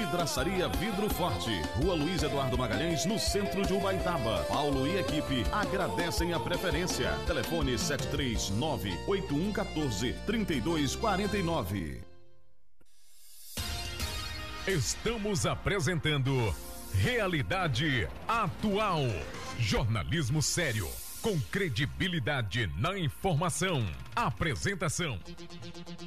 Vidraçaria Vidro Forte, Rua Luiz Eduardo Magalhães, no centro de Ubaitaba. Paulo e equipe agradecem a preferência. Telefone 739-8114-3249. Estamos apresentando Realidade Atual. Jornalismo sério, com credibilidade na informação. Apresentação: